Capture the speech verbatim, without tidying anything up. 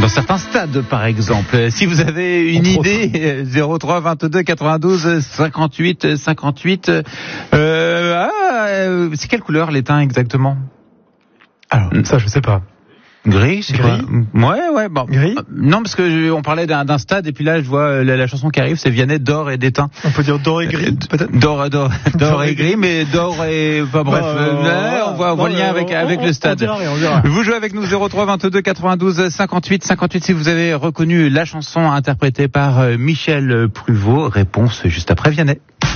Dans certains stades, par exemple. Si vous avez une idée, zéro trois vingt-deux quatre-vingt-douze cinquante-huit cinquante-huit. Euh, ah, c'est quelle couleur l'étain exactement? Alors, ça, je sais pas. Gris, c'est Gris. Quoi ouais, ouais, bon. Gris. Non, parce que je, on parlait d'un, d'un stade et puis là, je vois la, la chanson qui arrive, c'est Vianney d'or et d'étain. On peut dire d'or et gris, peut-être. D'or, d'or, d'or et gris, mais d'or et, enfin bref, Bah, euh, euh, on voit, on voit le lien avec, on, avec on, le stade. On dira, on dira. Vous jouez avec nous zéro trois vingt-deux quatre-vingt-douze cinquante-huit cinquante-huit si vous avez reconnu la chanson interprétée par Michel Pruvot. Réponse juste après Vianney.